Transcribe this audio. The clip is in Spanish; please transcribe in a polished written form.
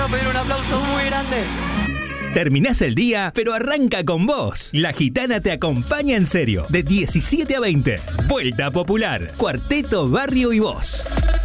pedir un aplauso muy grande. Terminás el día, pero arranca con vos. La Gitana te acompaña en serio, de 17 a 20. Vuelta Popular, Cuarteto, Barrio y Voz.